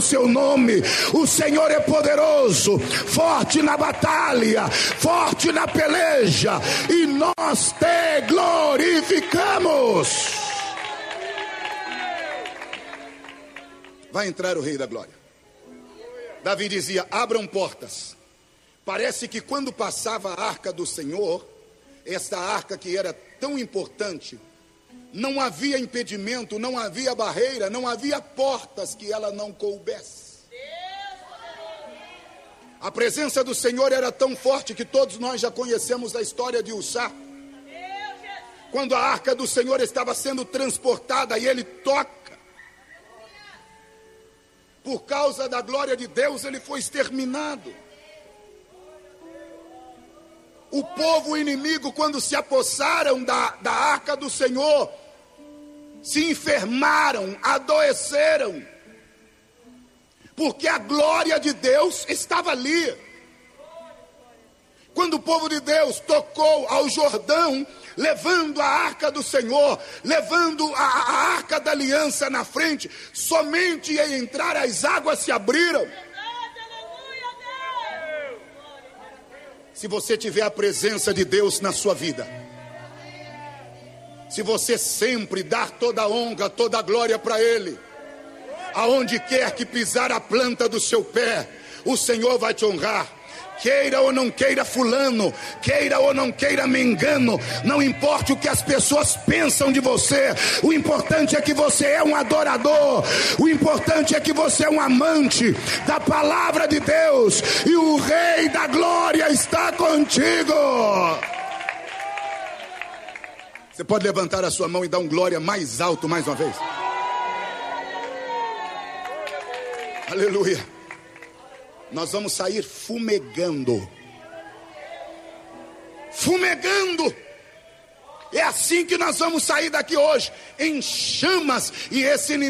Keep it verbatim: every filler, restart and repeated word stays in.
seu nome. O Senhor é poderoso, forte na batalha, forte na peleja, e nós te glorificamos. Vai entrar o Rei da Glória. Davi dizia: abram portas. Parece que quando passava a arca do Senhor, esta arca que era tão importante, não havia impedimento, não havia barreira, não havia portas que ela não coubesse. A presença do Senhor era tão forte que todos nós já conhecemos a história de Ussá. Quando a arca do Senhor estava sendo transportada e ele toca, por causa da glória de Deus, ele foi exterminado. O povo inimigo, quando se apossaram da, da arca do Senhor, se enfermaram, adoeceram, porque a glória de Deus estava ali. Quando o povo de Deus tocou ao Jordão, levando a arca do Senhor, levando a, a arca da aliança na frente, somente ia entrar, as águas se abriram. Se você tiver a presença de Deus na sua vida, se você sempre dar toda a honra, toda a glória para Ele, aonde quer que pisar a planta do seu pé, o Senhor vai te honrar. Queira ou não queira fulano, queira ou não queira mengano, não importa o que as pessoas pensam de você, o importante é que você é um adorador, o importante é que você é um amante da palavra de Deus, e o Rei da Glória está contigo. Você pode levantar a sua mão e dar um glória mais alto mais uma vez? Aleluia. Nós vamos sair fumegando. Fumegando. É assim que nós vamos sair daqui hoje, em chamas, e esse inimigo